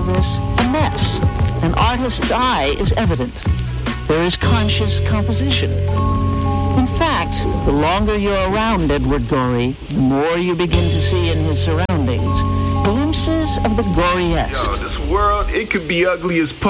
this a mess. An artist's eye is evident. There is conscious composition. In fact, the longer you're around Edward Gorey, the more you begin to see in his surroundings glimpses of the Gorey-esque. Yo, this world, it could be ugly as